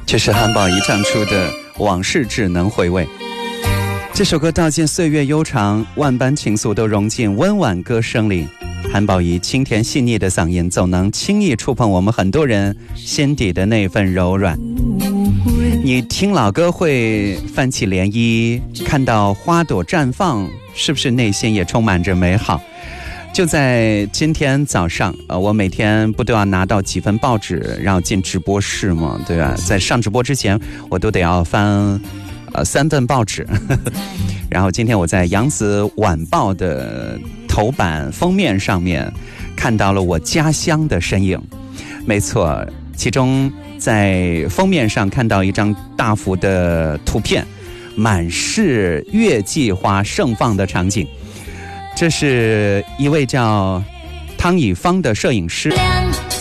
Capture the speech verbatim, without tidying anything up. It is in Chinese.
这是韩宝仪唱出的《往事只能回味》。这首歌道尽岁月悠长，万般情愫都融进温婉歌声里。韩宝仪清甜细腻的嗓音，总能轻易触碰我们很多人心底的那份柔软。你听老歌会泛起涟漪，看到花朵绽放，是不是内心也充满着美好？就在今天早上，呃，我每天不都要拿到几份报纸，然后进直播室吗？对吧？在上直播之前，我都得要翻，呃，三份报纸。然后今天我在扬子晚报的头版封面上面看到了我家乡的身影。没错，其中在封面上看到一张大幅的图片，满是月季花盛放的场景。这是一位叫汤以芳的摄影师，